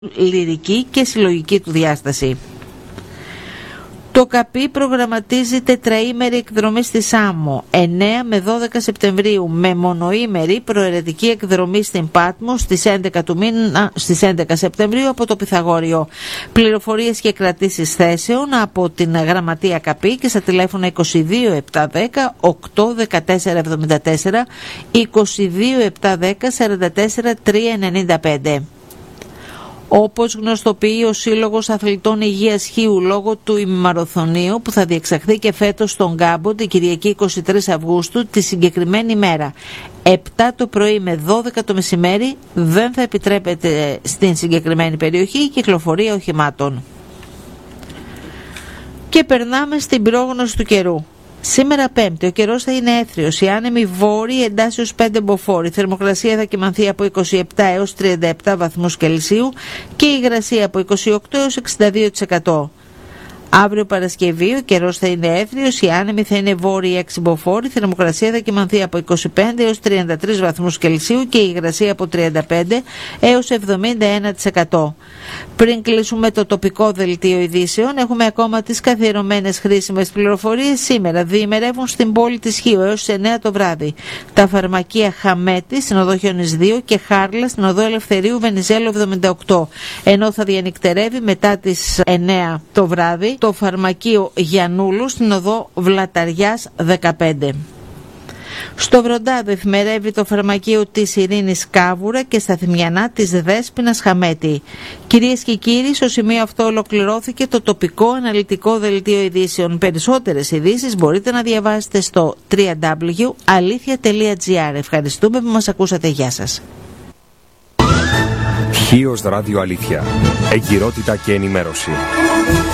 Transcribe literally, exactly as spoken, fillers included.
λυρική και συλλογική του διάσταση. Το ΚΑΠΗ προγραμματίζει τετραήμερη εκδρομή στη Σάμο εννέα με δώδεκα Σεπτεμβρίου, με μονοήμερη προαιρετική εκδρομή στην Πάτμο στις έντεκα του μήνα, στις έντεκα Σεπτεμβρίου από το Πυθαγόριο. Πληροφορίες και κρατήσεις θέσεων από την Γραμματεία ΚΑΠΗ και στα τηλέφωνα είκοσι δύο επτακόσια δέκα οκτώ δεκατέσσερα εβδομήντα τέσσερα, είκοσι δύο επτακόσια δέκα σαράντα τέσσερα τριακόσια ενενήντα πέντε. Όπως γνωστοποιεί ο Σύλλογος Αθλητών Υγείας Χίου λόγω του ημιμαραθωνίου που θα διεξαχθεί και φέτος στον Γκάμπο την Κυριακή είκοσι τρεις Αυγούστου, τη συγκεκριμένη μέρα επτά το πρωί με δώδεκα το μεσημέρι, δεν θα επιτρέπεται στην συγκεκριμένη περιοχή η κυκλοφορία οχημάτων. Και περνάμε στην πρόγνωση του καιρού. Σήμερα Πέμπτη, ο καιρός θα είναι έθριος, οι άνεμοι βόρειοι εντάσσεως πέντε μποφόρ, η θερμοκρασία θα κυμανθεί από είκοσι επτά έως τριάντα επτά βαθμούς Κελσίου και η υγρασία από είκοσι οκτώ έως εξήντα δύο τοις εκατό. Αύριο Παρασκευή ο καιρός θα είναι έθριος, οι άνεμοι θα είναι βόρειοι έξι μποφόρ, η θερμοκρασία θα κυμανθεί από είκοσι πέντε έως τριάντα τρεις βαθμούς Κελσίου και η υγρασία από τριάντα πέντε έως εβδομήντα ένα τοις εκατό. Πριν κλείσουμε το τοπικό δελτίο ειδήσεων, έχουμε ακόμα τις καθιερωμένες χρήσιμες πληροφορίες. Σήμερα διημερεύουν στην πόλη της Χίου έως τις εννέα το βράδυ τα φαρμακεία Χαμέτη στην οδό Χιόνις δύο και Χάρλα στην οδό Ελευθερίου Βενιζέλου εβδομήντα οκτώ, ενώ θα διανυκτερεύει μετά τις εννέα το βράδυ το φαρμακείο Γιαννούλου στην οδό Βλαταριάς δεκαπέντε. Στο Βροντάδο εφημερεύει το φαρμακείο της Ειρήνης Κάβουρα και στα Θυμιανά της Δέσποινας Χαμέτη. Κυρίες και κύριοι, στο σημείο αυτό ολοκληρώθηκε το τοπικό αναλυτικό δελτίο ειδήσεων. Περισσότερες ειδήσεις μπορείτε να διαβάσετε στο double-u double-u double-u τελεία αλήθεια τελεία τζι άρ. Ευχαριστούμε που μας ακούσατε. Γεια σας. Χίος Ράδιο Αλήθεια. Εγκυρότητα και ενημέρωση.